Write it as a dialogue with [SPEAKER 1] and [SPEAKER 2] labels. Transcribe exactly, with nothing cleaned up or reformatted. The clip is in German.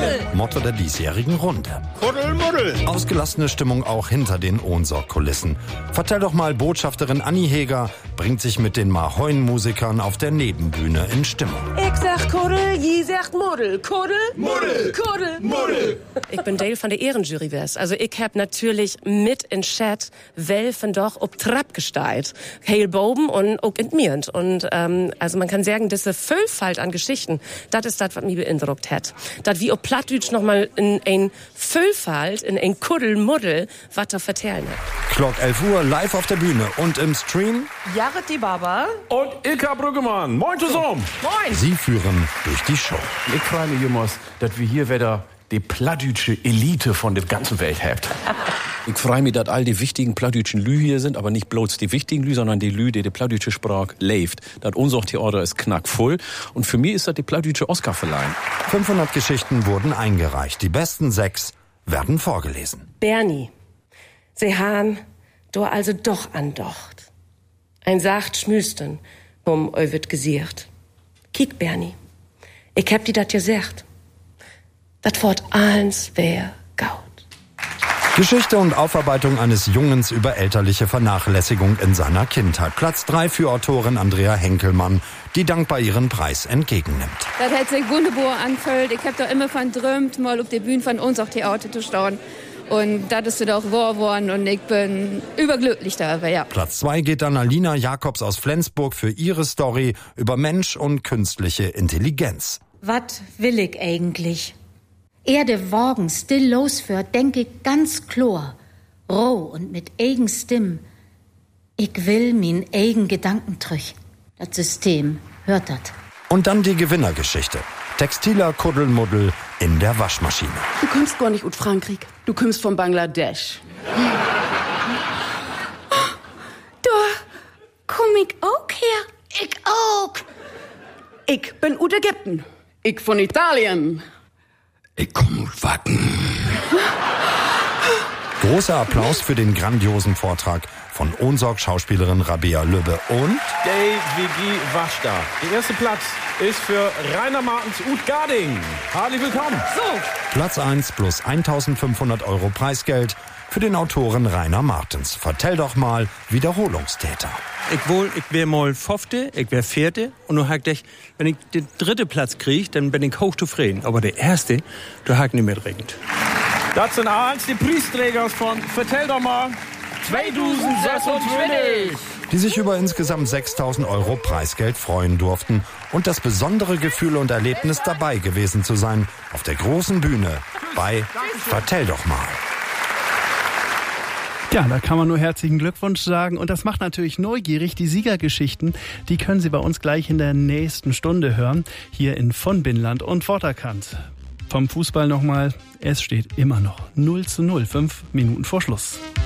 [SPEAKER 1] Kuddelmuddel. Motto der diesjährigen Runde.
[SPEAKER 2] Kuddelmuddel.
[SPEAKER 1] Ausgelassene Stimmung auch hinter den Ohnsorg-Kulissen. Vertell doch mal, Botschafterin Anni Heger bringt sich mit den Mahoin-Musikern auf der Nebenbühne in Stimmung.
[SPEAKER 3] Ich sag Kuddel, je sagt Muddel. Kuddel,
[SPEAKER 2] Muddel,
[SPEAKER 3] Kuddel,
[SPEAKER 2] Muddel.
[SPEAKER 3] Ich bin Dale von der Ehrenjury wär's. Also ich hab natürlich mit in Chat Welfen doch ob Trapp gesteit. Heil Boben und auch entmirend. Und ähm, also man kann sagen, diese Vielfalt an Geschichten, das ist das, was mich beeindruckt hat. Das wie ob Plattdeutsch nochmal in ein Vielfalt, in ein Kuddelmuddel, was da vertellen hat.
[SPEAKER 1] Clock elf Uhr live auf der Bühne und im Stream
[SPEAKER 4] Jared die Baba
[SPEAKER 2] Und Ilka Brüggemann. Moin zusammen.
[SPEAKER 4] Moin.
[SPEAKER 1] Sie führen durch die Show.
[SPEAKER 2] Ich freue mich, Jungs, dass wir hier wieder die plattdeutsche Elite von der ganzen Welt habt.
[SPEAKER 5] Ich freue mich, dass all die wichtigen plattdeutschen Lü hier sind, aber nicht bloß die wichtigen Lü, sondern die Lü, die die plattdeutsche Sprache lebt. Das unser Theater ist knackvoll und für mich ist das die plattdeutsche Oscarverleihung.
[SPEAKER 1] fünfhundert Geschichten wurden eingereicht. Die besten sechs werden vorgelesen.
[SPEAKER 3] Bernie, sie han do also doch andocht. Ein sacht Schmüsten, um eu wird gesiert. Kiek, Bernie, ich hab die dat gesagt. Dat Wort eins wär gaut.
[SPEAKER 1] Geschichte und Aufarbeitung eines Jungens über elterliche Vernachlässigung in seiner Kindheit. Platz drei für Autorin Andrea Henkelmann, die dankbar ihren Preis entgegennimmt.
[SPEAKER 6] Das hat sich wunderbar angefühlt. Ich hab doch immer von träumt, mal auf der Bühne von uns auch Theater zu stehen. Und das ist doch wahr geworden und ich bin überglücklich darüber, ja.
[SPEAKER 1] Platz zwei geht an Alina Jakobs aus Flensburg für ihre Story über Mensch und künstliche Intelligenz.
[SPEAKER 7] Was will ich eigentlich? Erde Wagen still losführt, denk ich ganz klar, roh und mit eigen Stimm. Ich will min eigen Gedanken trüch. Das System hört dat.
[SPEAKER 1] Und dann die Gewinnergeschichte. Textiler Kuddelmuddel in der Waschmaschine.
[SPEAKER 4] Du kommst gar nicht aus Frankreich. Du kommst von Bangladesch.
[SPEAKER 7] Da komm ich auch her. Ich auch.
[SPEAKER 4] Ich bin aus Ägypten. Ich von Italien.
[SPEAKER 2] Ich komm aus Wacken.
[SPEAKER 1] Großer Applaus für den grandiosen Vortrag von Ohnsorg-Schauspielerin Rabea Lübbe und
[SPEAKER 2] Dave Vigi Waschda. Der erste Platz ist für Rainer Martens Ut Garding. Herzlich willkommen.
[SPEAKER 4] So.
[SPEAKER 1] Platz eins plus eintausendfünfhundert Euro Preisgeld für den Autoren Rainer Martens. Vertell doch mal, Wiederholungstäter.
[SPEAKER 8] Ich wohl, ich wär mal Fofte, ich wär Vierte und nur hakt ich, wenn ich den dritten Platz krieg, dann bin ich hochzufrieden. Aber der erste, da hakt nicht mehr regend.
[SPEAKER 2] Das sind eins die Preisträger von Vertell doch mal zweitausendsechsundzwanzig.
[SPEAKER 1] Die sich über insgesamt sechstausend Euro Preisgeld freuen durften und das besondere Gefühl und Erlebnis dabei gewesen zu sein auf der großen Bühne bei Vertell doch mal.
[SPEAKER 9] Ja, da kann man nur herzlichen Glückwunsch sagen und das macht natürlich neugierig. Die Siegergeschichten, die können Sie bei uns gleich in der nächsten Stunde hören, hier in von Binnland und Vorderkant. Vom Fußball nochmal, es steht immer noch null zu null, fünf Minuten vor Schluss.